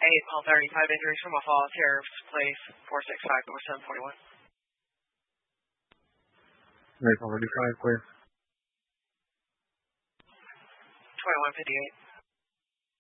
Paul 35, injuries from a fall, Tariffs Place, 465 over 741. Paul 35, clear. 2158.